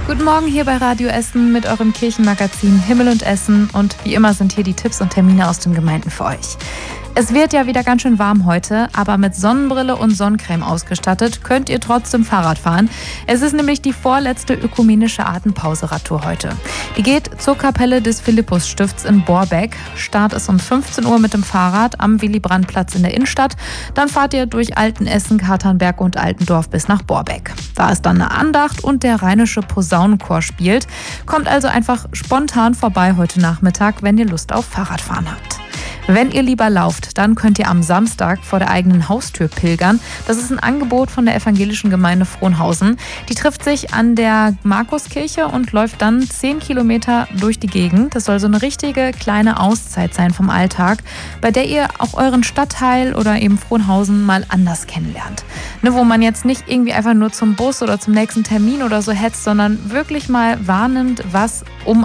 Guten Morgen hier bei Radio Essen mit eurem Kirchenmagazin Himmel und Essen. Und wie immer sind hier die Tipps und Termine aus den Gemeinden für euch. Es wird ja wieder ganz schön warm heute, aber mit Sonnenbrille und Sonnencreme ausgestattet könnt ihr trotzdem Fahrrad fahren. Es ist nämlich die vorletzte ökumenische Atempause-Radtour heute. Die geht zur Kapelle des Philippusstifts in Borbeck. Start ist um 15 Uhr mit dem Fahrrad am Willy-Brandt-Platz in der Innenstadt. Dann fahrt ihr durch Altenessen, Katernberg und Altendorf bis nach Borbeck. Da ist dann eine Andacht und der Rheinische Posaunenchor spielt. Kommt also einfach spontan vorbei heute Nachmittag, wenn ihr Lust auf Fahrradfahren habt. Wenn ihr lieber lauft, dann könnt ihr am Samstag vor der eigenen Haustür pilgern. Das ist ein Angebot von der evangelischen Gemeinde Frohnhausen. Die trifft sich an der Markuskirche und läuft dann 10 Kilometer durch die Gegend. Das soll so eine richtige kleine Auszeit sein vom Alltag, bei der ihr auch euren Stadtteil oder eben Frohnhausen mal anders kennenlernt. Wo man jetzt nicht irgendwie einfach nur zum Bus oder zum nächsten Termin oder so hetzt, sondern wirklich mal wahrnimmt, was um